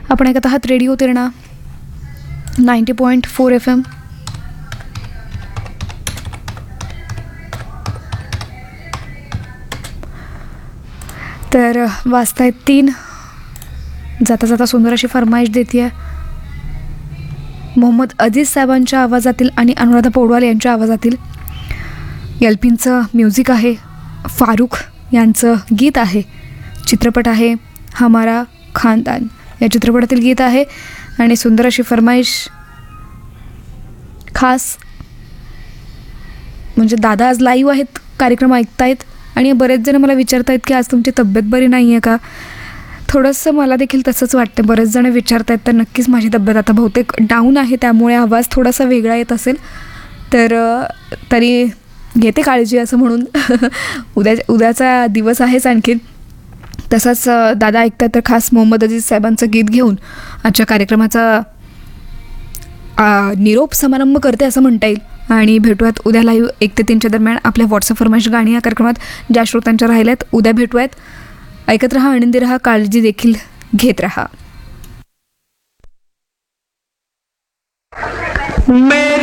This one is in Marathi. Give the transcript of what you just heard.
आपण ऐकत आहात रेडिओ तिरणा 90.4 FM. तर वाजतायत 3. जाता जाता सुंदर अशी फरमाईश देते आहे मोहम्मद अजीज साहेबांच्या आवाजातील आणि अनुराधा पौडवाल यांच्या आवाजातील. एलपींचं म्युझिक आहे, फारुख यांचं गीत आहे. चित्रपट आहे हमारा खानदान, या चित्रपटातील गीत आहे. आणि सुंदर अशी फरमाईश खास म्हणजे दादा आज लाईव्ह आहेत, कार्यक्रम ऐकतायत आणि बरेच जण मला विचारतायत की आज तुमची तब्येत बरी नाही आहे का. थोडंसं मला देखील तसंच वाटतं, बरेच जण विचारतायत. तर नक्कीच माझी तब्येत आता बहुतेक डाऊन आहे, त्यामुळे आवाज थोडासा वेगळा येत असेल. तर तरी घेते काळजी असं म्हणून. उद्याचा दिवस आहेच आणखीन. तसंच दादा ऐकतात तर खास मोहम्मद अजीज साहेबांचं गीत घेऊन आजच्या कार्यक्रमाचा निरोप समारंभ करते असं म्हणता येईल. आणि भेटूयात उद्या लाईव्ह 1 ते 3च्या दरम्यान आपल्या व्हॉट्सअप फरमाईश गाणी या कार्यक्रमात ज्या श्रोत्यांच्या राहिल्यात. उद्या भेटूयात. ऐकत रहा, आनंदी रहा, काळजी देखील घेत रहा.